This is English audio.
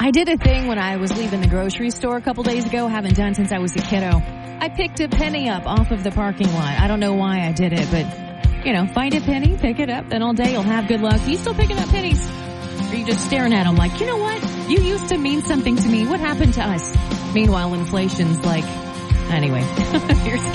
I did a thing when I was leaving the grocery store a couple days ago, haven't done since I was a kiddo. I picked a penny up off of the parking lot. I don't know why I did it, but, find a penny, pick it up, then all day you'll have good luck. Are you still picking up pennies? Or are you just staring at them like, you know what? You used to mean something to me. What happened to us? Meanwhile, inflation's like, anyway, here's